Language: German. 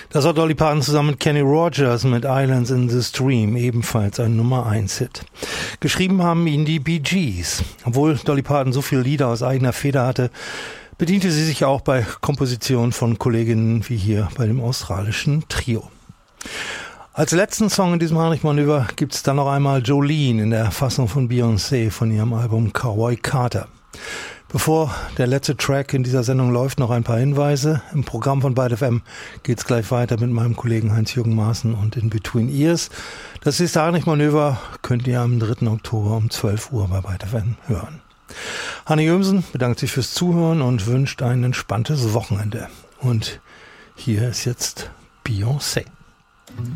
Das war Dolly Parton zusammen mit Kenny Rogers mit Islands in the Stream, ebenfalls ein Nummer-1-Hit. Geschrieben haben ihn die Bee Gees. Obwohl Dolly Parton so viele Lieder aus eigener Feder hatte, bediente sie sich auch bei Kompositionen von Kolleginnen wie hier bei dem australischen Trio. Als letzten Song in diesem Heinrich-Manöver gibt es dann noch einmal Jolene in der Fassung von Beyoncé von ihrem Album Cowboy Carter. Bevor der letzte Track in dieser Sendung läuft, noch ein paar Hinweise. Im Programm von Byte FM geht's gleich weiter mit meinem Kollegen Heinz-Jürgen Maaßen und In Between Ears. Das nächste Heinrich-Manöver könnt ihr am 3. Oktober um 12 Uhr bei Byte FM hören. Hanne Jömsen bedankt sich fürs Zuhören und wünscht ein entspanntes Wochenende. Und hier ist jetzt Beyoncé.